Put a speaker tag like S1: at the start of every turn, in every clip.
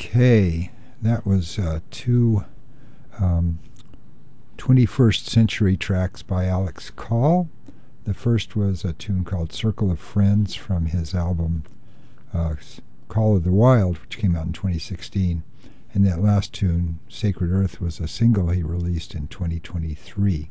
S1: Okay, that was two 21st Century tracks by Alex Call. The first was a tune called Circle of Friends from his album Call of the Wild, which came out in 2016. And that last tune, Sacred Earth, was a single he released in 2023.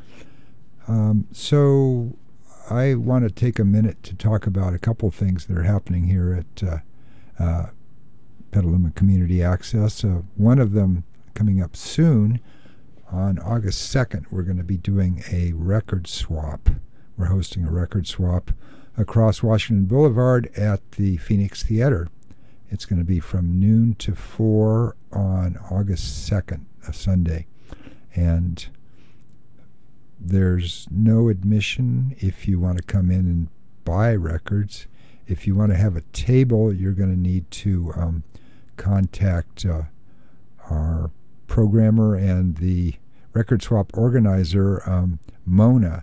S1: So I want to take a minute to talk about a couple things that are happening here at Petaluma Community Access. One of them coming up soon, on August 2nd, we're going to be doing a record swap. We're hosting a record swap across Washington Boulevard at the Phoenix Theater. It's going to be from noon to 4 on August 2nd, a Sunday. And there's no admission if you want to come in and buy records. If you want to have a table, you're going to need to contact our programmer and the record swap organizer, Mona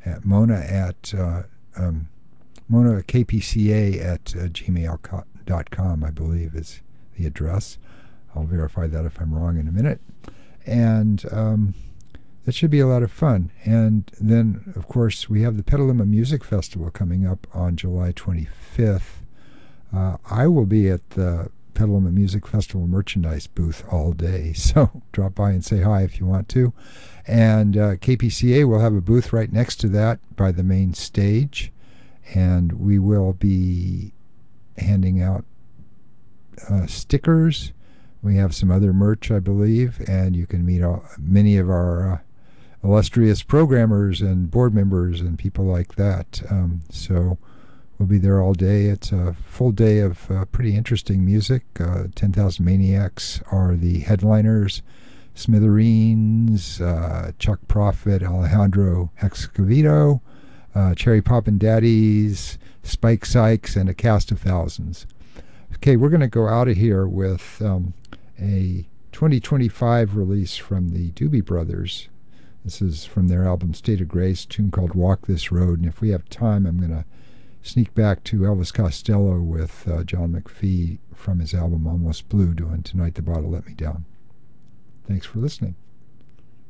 S1: KPCA at gmail.com, I believe is the address. I'll verify that if I'm wrong in a minute. And that should be a lot of fun. And then, of course, we have the Petaluma Music Festival coming up on July 25th. I will be at the Petaluma Music Festival merchandise booth all day, so drop by and say hi if you want to. And KPCA will have a booth right next to that by the main stage, and we will be handing out stickers. We have some other merch, I believe, and you can meet many of our illustrious programmers and board members and people like that. So we'll be there all day. It's a full day of pretty interesting music. 10,000 Maniacs are the headliners. Smithereens, Chuck Prophet, Alejandro Escovedo, Cherry Poppin' Daddies, Spike Sykes, and a cast of thousands. Okay, we're going to go out of here with a 2025 release from the Doobie Brothers. This is from their album State of Grace, a tune called Walk This Road. And if we have time, I'm going to sneak back to Elvis Costello with John McPhee from his album Almost Blue doing Tonight the Bottle Let Me Down. Thanks for listening.